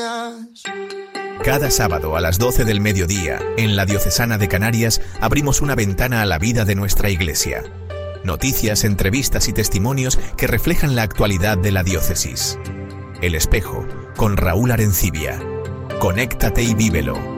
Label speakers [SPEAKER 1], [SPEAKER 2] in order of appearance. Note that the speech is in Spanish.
[SPEAKER 1] Cada sábado a las 12 del mediodía, en la Diocesana de Canarias, abrimos una ventana a la vida de nuestra iglesia. Noticias, entrevistas y testimonios que reflejan la actualidad de la diócesis. El Espejo, con Raúl Arencibia. Conéctate y vívelo.